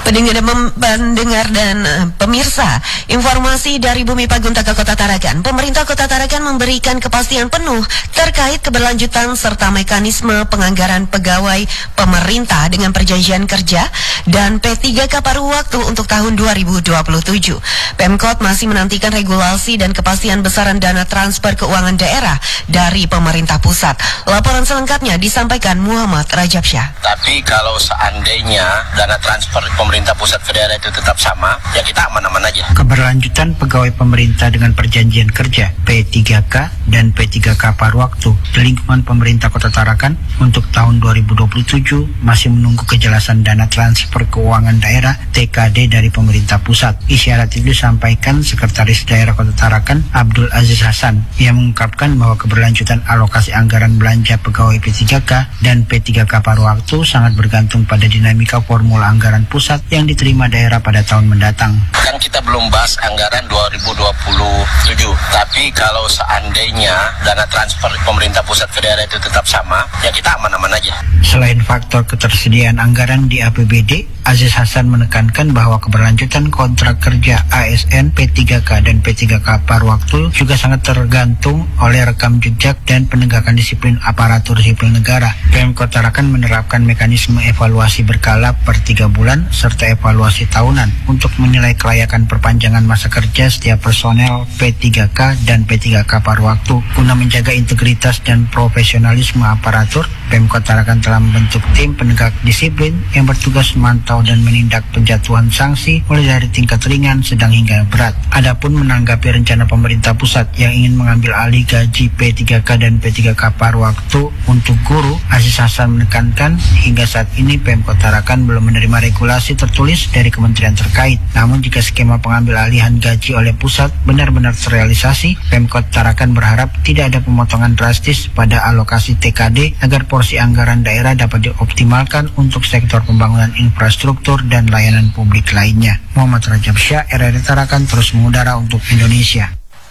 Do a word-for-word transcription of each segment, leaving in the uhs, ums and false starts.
Pendengar, pendengar dan uh, pemirsa, informasi dari Bumi Paguntaka Kota Tarakan. Pemerintah Kota Tarakan memberikan kepastian penuh terkait keberlanjutan serta mekanisme penganggaran pegawai pemerintah dengan perjanjian kerja dan P tiga K paruh waktu untuk tahun dua ribu dua puluh tujuh. Pemkot masih menantikan regulasi dan kepastian besaran dana transfer keuangan daerah dari pemerintah pusat. Laporan selengkapnya disampaikan Muhammad Rajab Syah. Tapi kalau seandainya dana transfer pemerintah pusat ke daerah itu tetap sama, ya kita aman-aman aja. Keberlanjutan pegawai pemerintah dengan perjanjian kerja P tiga K dan P tiga K paruh waktu di lingkungan pemerintah Kota Tarakan untuk tahun dua ribu dua puluh tujuh masih menunggu kejelasan dana transfer keuangan daerah T K D dari pemerintah pusat. Isyarat itu disampaikan Sekretaris Daerah Kota Tarakan Abdul Aziz Hasan yang mengungkapkan bahwa keberlanjutan alokasi anggaran belanja pegawai P tiga K dan P tiga K paruh waktu sangat bergantung pada dinamika formula anggaran pusat yang diterima daerah pada tahun mendatang. Kan kita belum bahas anggaran dua ribu dua puluh tujuh, tapi kalau seandainya dana transfer pemerintah pusat ke daerah itu tetap sama, ya kita aman-aman aja. Selain faktor ketersediaan anggaran di A P B D, Aziz Hasan menekankan bahwa keberlanjutan kontrak kerja A S N, P tiga K dan P tiga K paruh waktu juga sangat tergantung oleh rekam jejak dan penegakan disiplin aparatur sipil negara. Pemkot Tarakan menerapkan mekanisme evaluasi berkala per tiga bulan serta evaluasi tahunan untuk menilai kelayakan perpanjangan masa kerja setiap personel P tiga K dan P tiga K paruh waktu. Guna menjaga integritas dan profesionalisme aparatur, Pemkot Tarakan telah membentuk tim penegak disiplin yang bertugas memantau dan menindak penjatuhan sanksi mulai dari tingkat ringan, sedang hingga berat. Adapun menanggapi rencana pemerintah pusat yang ingin mengambil alih gaji P tiga K dan P tiga K paruh waktu untuk guru, Aziz Hasan menekankan hingga saat ini Pemkot Tarakan belum menerima regulasi tertulis dari kementerian terkait. Namun jika skema pengambil alihan gaji oleh pusat benar-benar terrealisasi, Pemkot Tarakan berharap tidak ada pemotongan drastis pada alokasi T K D agar porsi anggaran daerah dapat dioptimalkan untuk sektor pembangunan infrastruktur dan layanan publik lainnya. Muhammad Rajab Syah, R R I Tarakan, terus mengudara untuk Indonesia.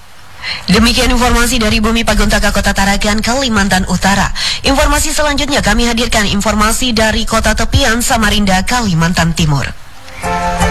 Demikian informasi dari Bumi Paguntaka Kota Tarakan, Kalimantan Utara. Informasi selanjutnya kami hadirkan informasi dari Kota Tepian, Samarinda, Kalimantan Timur.